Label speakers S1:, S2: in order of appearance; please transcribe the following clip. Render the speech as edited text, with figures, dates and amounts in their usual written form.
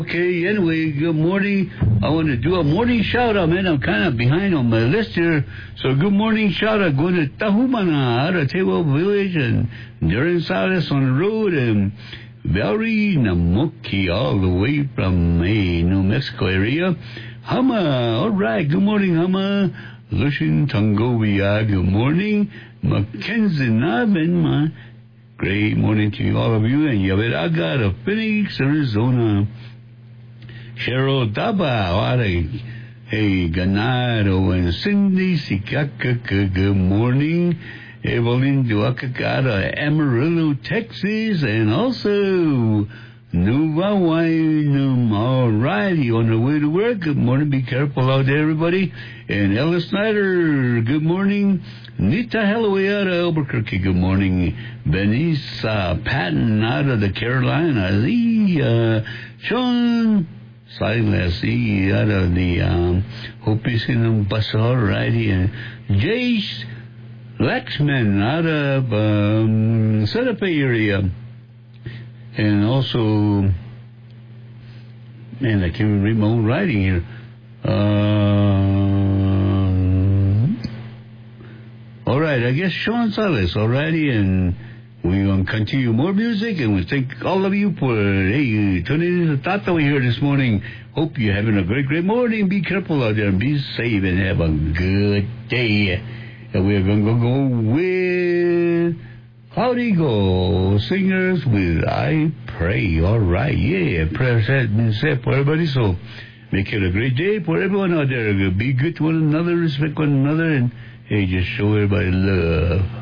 S1: Okay, anyway, good morning. I want to do a morning shout out, man. I'm kind of behind on my list here. So, good morning shout out going to Tahumana out of Tewa Village and Darren Salas on the road and Valerie Namuki all the way from New Mexico area. Hama, all right. Good morning, Hama. Lushin Tungovia, good morning. Mackenzie Navin, great morning to all of you. And Yaviraga of Phoenix, Arizona. Cheryl Daba, hey, Ganado and Cindy Sikaka, good morning. Evelyn Duakaka, Amarillo, Texas, and also Nuva Wainum. All righty, on the way to work. Good morning, be careful out there, everybody. And Ella Snyder, good morning. Nita Halloway out of Albuquerque, good morning. Benice Patton out of the Carolinas. Sean Silas out of the Hope he's in the bus, all righty. And Jace Lexman out of Santa Fe area. And also, man, I can't read my own writing here. All right, I guess Sean Silas, all righty, and we're going to continue more music, and we thank all of you for, hey, tuning in to Tata here this morning. Hope you're having a great, great morning. Be careful out there and be safe and have a good day. And we're going to go with Cloud Eagle Singers with I Pray. All right, yeah, prayers has been said for everybody, so make it a great day for everyone out there. Be good to one another, respect one another, and hey, just show everybody love.